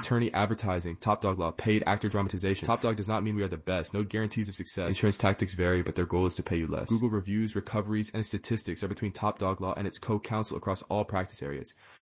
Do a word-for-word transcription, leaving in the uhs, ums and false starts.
Attorney advertising, Top Dog Law, paid actor dramatization. Top Dog does not mean we are the best. No guarantees of success. Insurance tactics vary, but their goal is to pay you less. Google reviews, recoveries, and statistics are between Top Dog Law and its co-counsel across all practice areas.